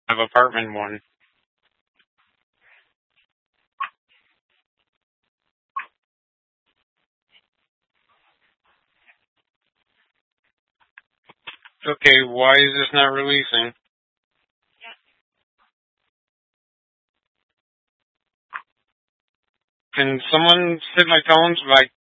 I have apartment one. Okay, why is this not releasing? Can someone sit my phone so I